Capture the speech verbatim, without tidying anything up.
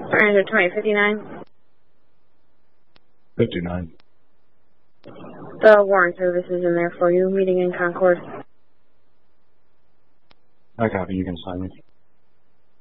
Ranger twenty fifty-nine. fifty-nine. The warrant service is in there for you. Meeting in Concord. I copy. You can sign it.